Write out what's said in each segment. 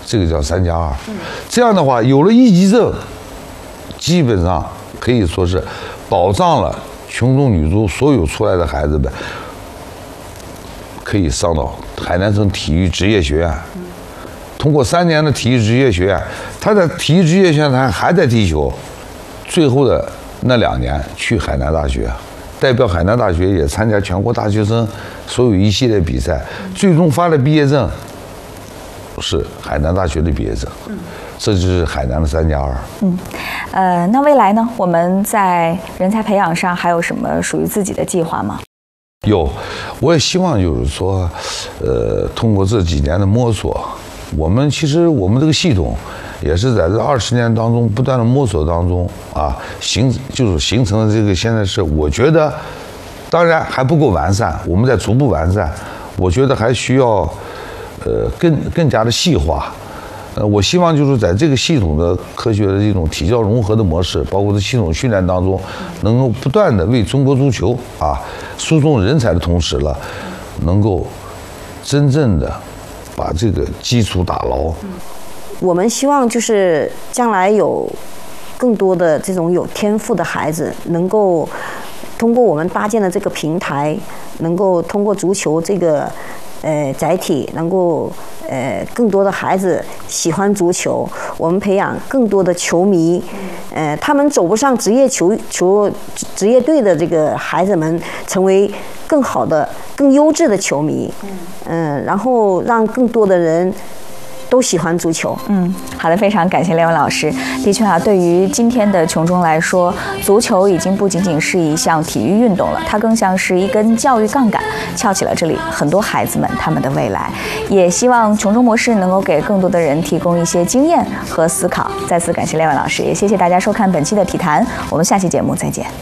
这个叫3+2。这样的话，有了1级证，基本上可以说是保障了琼中女中所有出来的孩子们可以上到海南省体育职业学院。通过3年的体育职业学院，他在体育职业学院还在踢球，最后的那2年去海南大学，代表海南大学也参加全国大学生所有一系列比赛，最终发的毕业证是海南大学的毕业证。这就是海南的3+2。 那未来呢？我们在人才培养上还有什么属于自己的计划吗？ 有，我也希望就是说，通过这几年的摸索，其实我们这个系统也是在这20年当中不断的摸索当中啊，形成了这个现在是我觉得，当然还不够完善，我们在逐步完善，我觉得还需要更加的细化。我希望就是在这个系统的科学的这种体教融合的模式，包括这系统训练当中，能够不断的为中国足球输送人才的同时了，能够真正的把这个基础打牢。 我们希望就是将来有更多的这种有天赋的孩子，能够通过我们搭建的这个平台，能够通过足球这个载体，能够更多的孩子喜欢足球，我们培养更多的球迷，他们走不上职业职业队的这个孩子们，成为更好的、更优质的球迷，然后让更多的人都喜欢足球。 好的，非常感谢列文老师。的确对于今天的琼中来说，足球已经不仅仅是一项体育运动了，它更像是一根教育杠杆，撬起了这里很多孩子们他们的未来。也希望琼中模式能够给更多的人提供一些经验和思考。再次感谢列文老师，也谢谢大家收看本期的体坛，我们下期节目再见。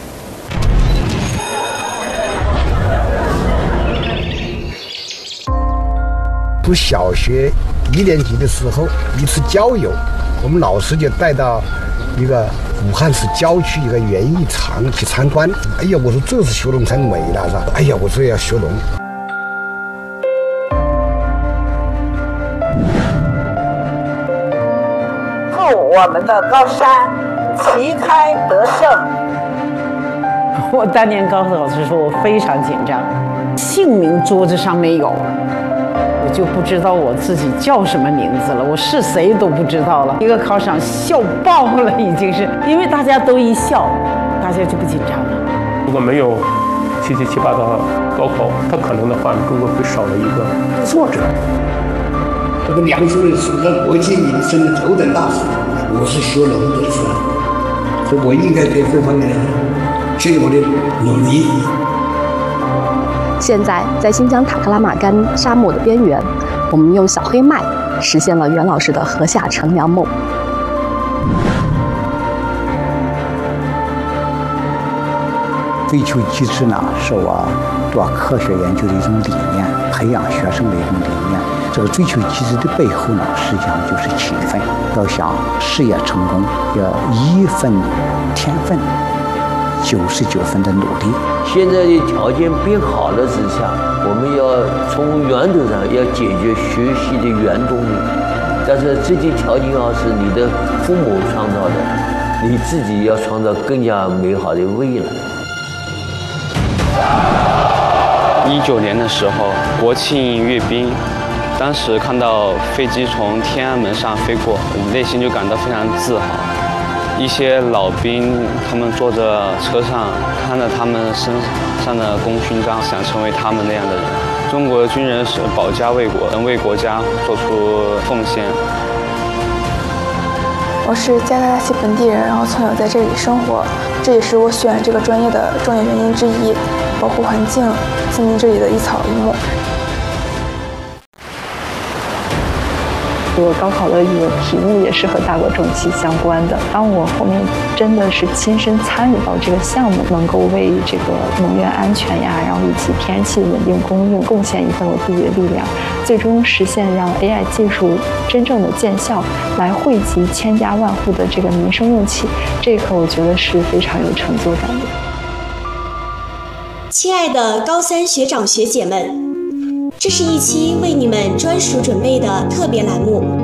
读小学1年级的时候，一次郊游，我们老师就带到一个武汉市郊区一个园艺场去参观。哎呀，我说这是学农才美了，是吧？哎呀，我说要学农。 祝我们的高山旗开得胜。 我当年高考的时候，我非常紧张，姓名桌子上没有。我就不知道我自己叫什么名字了，我是谁都不知道了。一个考场笑爆了，已经是因为大家都一笑，大家就不紧张了。 如果没有7、7、7、8的高考，他可能的话，中国会少了一个作者。 这个梁书人是个国际名声的头等大师，我是学农的出来，所以我应该在这方面尽我的努力。 现在在新疆塔克拉玛干沙漠的边缘，我们用小黑麦实现了袁老师的禾下乘凉梦。 追求机智呢，是我做科学研究的一种理念，培养学生的一种理念。这个追求机智的背后呢，实际上就是勤奋。要想事业成功，要1分天分，99分的努力。 现在的条件变好了之下，我们要从源头上要解决学习的原动力。但是这些条件要是你的父母创造的，你自己要创造更加美好的未来。 19年的时候，国庆阅兵，当时看到飞机从天安门上飞过，内心就感到非常自豪。一些老兵，他们坐着车上，看着他们身上的功勋章，想成为他们那样的人。中国的军人是保家卫国，能为国家做出奉献。 我是加拿大籍本地人，然后从小在这里生活，这也是我选这个专业的重要原因之一。保护环境，经营这里的一草一木。 我高考的一个题目也是和大国重器相关的。当我后面真的是亲身参与到这个项目，能够为这个能源安全呀，然后以及天然气的稳定供应贡献一份我自己的力量，最终实现让 AI 技术真正的见效，来惠及千家万户的这个民生用气，这一刻我觉得是非常有成就感的。 亲爱的高三学长学姐们，这是一期为你们专属准备的特别栏目。